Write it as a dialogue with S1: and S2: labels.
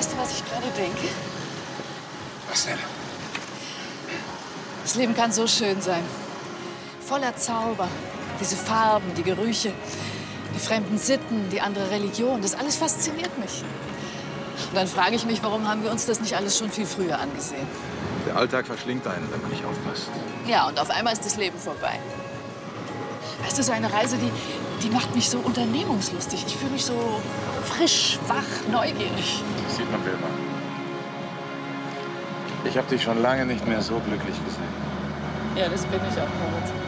S1: Weißt du, was ich gerade denke?
S2: Was denn?
S1: Das Leben kann so schön sein. Voller Zauber. Diese Farben, die Gerüche, die fremden Sitten, die andere Religion. Das alles fasziniert mich. Und dann frage ich mich, warum haben wir uns das nicht alles schon viel früher angesehen?
S2: Der Alltag verschlingt einen, wenn man nicht aufpasst.
S1: Ja, und auf einmal ist das Leben vorbei. Weißt du, so eine Reise, die macht mich so unternehmungslustig. Ich fühle mich so frisch, wach, neugierig.
S2: Das sieht man, Wilma. Ich habe dich schon lange nicht mehr so glücklich gesehen.
S1: Ja, das bin ich auch, Moritz.